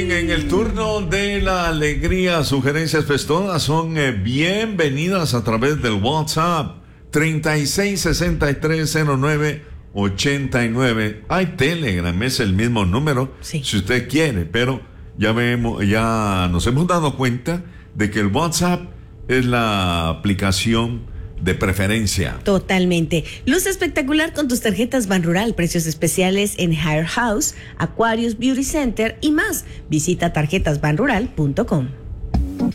En el turno de la alegría, sugerencias, pues todas son bienvenidas a través del WhatsApp 36630989. Hay Telegram, es el mismo número, sí, si usted quiere, pero ya nos hemos dado cuenta de que el WhatsApp es la aplicación de preferencia. Totalmente. Luz espectacular con tus tarjetas Banrural. Precios especiales en Hair House, Aquarius Beauty Center y más. Visita tarjetasbanrural.com.